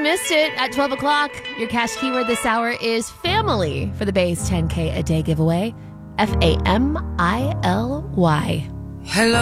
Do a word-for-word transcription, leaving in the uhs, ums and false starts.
missed it at twelve o'clock, your cash keyword this hour is family for the Bay's ten K a day giveaway. F A M I L Y. Hello.